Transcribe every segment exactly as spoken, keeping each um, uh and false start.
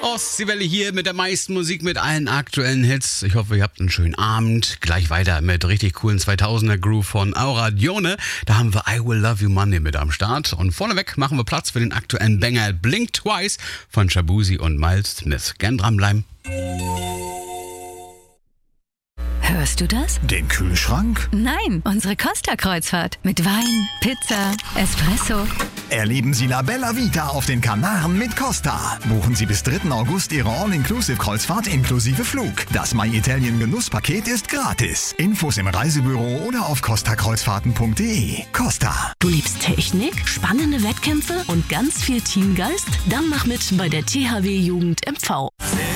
Ostseewelle hier mit der meisten Musik, mit allen aktuellen Hits. Ich hoffe, ihr habt einen schönen Abend. Gleich weiter mit richtig coolen zweitausender Groove von Aura Dione. Da haben wir I Will Love You Monday mit am Start. Und vorneweg machen wir Platz für den aktuellen Banger Blink Twice von Shabuzi und Miles Smith. Gern dranbleiben. Hörst du das? Den Kühlschrank? Nein, unsere Costa-Kreuzfahrt. Mit Wein, Pizza, Espresso. Erleben Sie La Bella Vita auf den Kanaren mit Costa. Buchen Sie bis dritten August Ihre All-Inclusive-Kreuzfahrt inklusive Flug. Das My Italien Genusspaket ist gratis. Infos im Reisebüro oder auf costa kreuzfahrten punkt de. Costa. Du liebst Technik, spannende Wettkämpfe und ganz viel Teamgeist? Dann mach mit bei der T H W Jugend M V.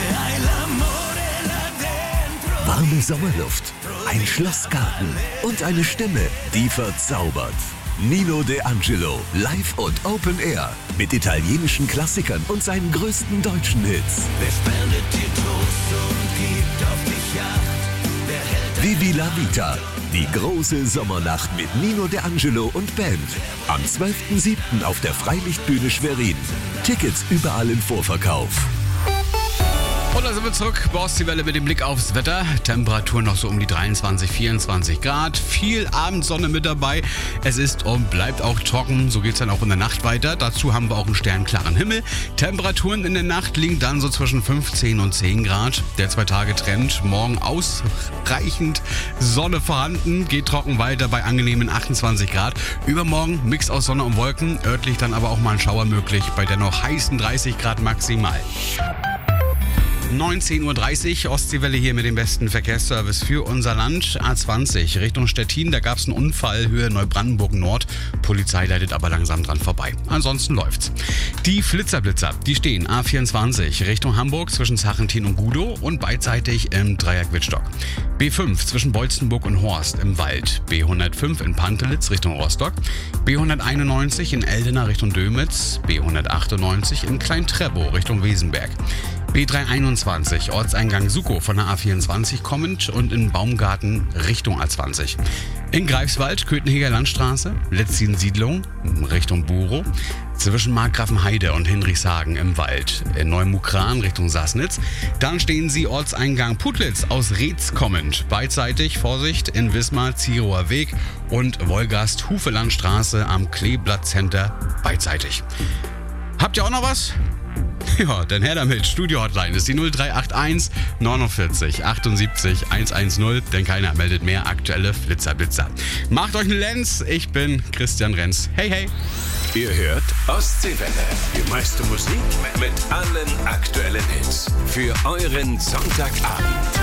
Warme Sommerluft, ein Schlossgarten und eine Stimme, die verzaubert. Nino De Angelo, live und Open Air. Mit italienischen Klassikern und seinen größten deutschen Hits. Wer spendet dir Trost und gibt auf dich Acht? Vivi la Vita, die große Sommernacht mit Nino De Angelo und Band. Am zwölften siebten auf der Freilichtbühne Schwerin. Tickets überall im Vorverkauf. Und da sind wir zurück bei Ostseewelle mit dem Blick aufs Wetter. Temperatur noch so um die dreiundzwanzig, vierundzwanzig Grad. Viel Abendsonne mit dabei. Es ist und bleibt auch trocken. So geht es dann auch in der Nacht weiter. Dazu haben wir auch einen sternklaren Himmel. Temperaturen in der Nacht liegen dann so zwischen fünfzehn und zehn Grad. Der Zwei-Tage-Trend. Morgen ausreichend Sonne vorhanden. Geht trocken weiter bei angenehmen achtundzwanzig Grad. Übermorgen Mix aus Sonne und Wolken. Örtlich dann aber auch mal ein Schauer möglich bei der noch heißen dreißig Grad maximal. neunzehn Uhr dreißig, Ostseewelle hier mit dem besten Verkehrsservice für unser Land. A zwanzig Richtung Stettin, da gab es einen Unfall, Höhe Neubrandenburg Nord. Polizei leitet aber langsam dran vorbei. Ansonsten läuft's. Die Flitzerblitzer, die stehen A vierundzwanzig Richtung Hamburg zwischen Sachentin und Gudow und beidseitig im Dreieck Wittstock. B fünf zwischen Beutzenburg und Horst im Wald. B hundertfünf in Pantelitz Richtung Rostock. B hunderteinundneunzig in Eldena Richtung Dömitz. B hundertachtundneunzig in Klein-Treppow Richtung Wesenberg. B dreihunderteinundzwanzig, Ortseingang Sukow von der A vierundzwanzig kommend und in Baumgarten Richtung A zwanzig. In Greifswald, Köthenheger Landstraße, Letzin-Siedlung Richtung Burow. Zwischen Markgrafenheide und Hinrichshagen im Wald. In Neumukran Richtung Sassnitz. Dann stehen Sie Ortseingang Putlitz aus Reetz kommend. Beidseitig, Vorsicht, in Wismar, Zierower Weg und Wolgast-Hufelandstraße am Kleeblatt Center beidseitig. Habt ihr auch noch was? Ja, dann her damit. Studio-Hotline ist die null drei acht eins neunundvierzig achtundsiebzig hundertzehn, denn keiner meldet mehr aktuelle Flitzerblitzer. Macht euch einen Lenz, ich bin Christian Renz. Hey, hey. Ihr hört Ostseewelle. Die meiste Musik mit allen aktuellen Hits. Für euren Sonntagabend.